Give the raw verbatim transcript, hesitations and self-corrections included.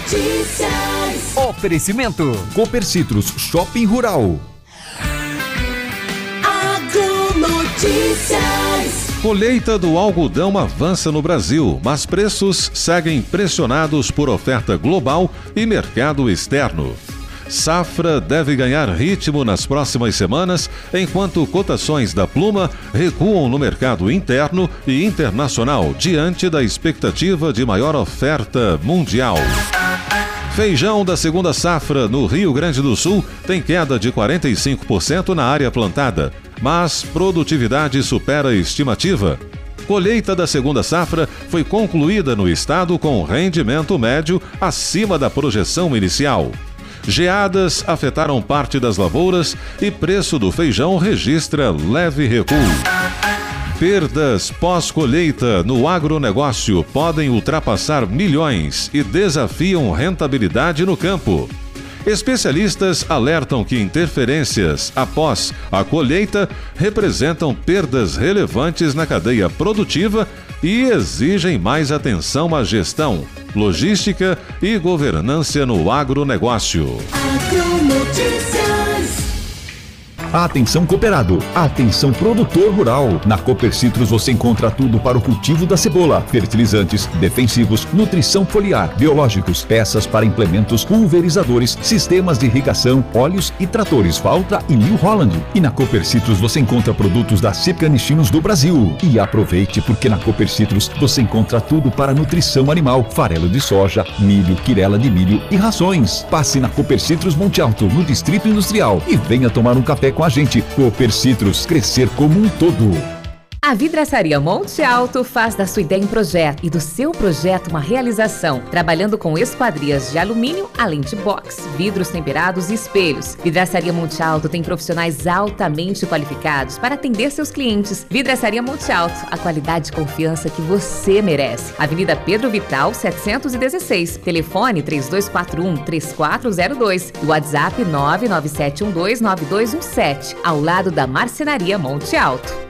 Notícias. Oferecimento Copercitros Shopping Rural. Agronotícias. Colheita do algodão avança no Brasil, mas preços seguem pressionados por oferta global e mercado externo. Safra deve ganhar ritmo nas próximas semanas, enquanto cotações da pluma recuam no mercado interno e internacional diante da expectativa de maior oferta mundial. Feijão da segunda safra no Rio Grande do Sul tem queda de quarenta e cinco por cento na área plantada, mas produtividade supera a estimativa. Colheita da segunda safra foi concluída no estado com rendimento médio acima da projeção inicial. Geadas afetaram parte das lavouras e preço do feijão registra leve recuo. Perdas pós-colheita no agronegócio podem ultrapassar milhões e desafiam rentabilidade no campo. Especialistas alertam que interferências após a colheita representam perdas relevantes na cadeia produtiva e exigem mais atenção à gestão, logística e governança no agronegócio. Agronotícias. Atenção cooperado, atenção produtor rural. Na Copercitros você encontra tudo para o cultivo da cebola: fertilizantes, defensivos, nutrição foliar, biológicos, peças para implementos, pulverizadores, sistemas de irrigação, óleos e tratores Valtra e New Holland. E na Copercitros você encontra produtos da Canichinos do Brasil. E aproveite, porque na Copercitros você encontra tudo para nutrição animal: farelo de soja, milho, quirela de milho e rações. Passe na Copercitros Monte Alto, no Distrito Industrial, e venha tomar um café com a gente. Copercitros, crescer como um todo. A Vidraçaria Monte Alto faz da sua ideia um projeto e do seu projeto uma realização, trabalhando com esquadrias de alumínio, além de box, vidros temperados e espelhos. Vidraçaria Monte Alto tem profissionais altamente qualificados para atender seus clientes. Vidraçaria Monte Alto, a qualidade e confiança que você merece. Avenida Pedro Vital, setecentos e dezesseis, telefone três dois quatro um, três quatro zero dois e WhatsApp nove nove sete um dois nove dois um sete, ao lado da Marcenaria Monte Alto.